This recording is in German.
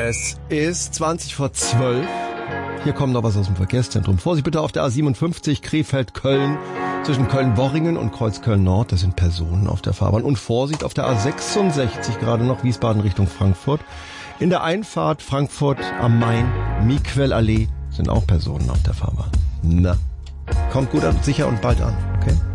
Es ist 20 vor 12. Hier kommt noch was aus dem Verkehrszentrum. Vorsicht bitte auf der A57 Krefeld-Köln. Zwischen Köln-Worringen und Kreuzköln-Nord, da sind Personen auf der Fahrbahn. Und Vorsicht auf der A66, gerade noch Wiesbaden Richtung Frankfurt. In der Einfahrt Frankfurt am Main, Miquel-Allee, sind auch Personen auf der Fahrbahn. Na, kommt gut an, sicher und bald an, okay?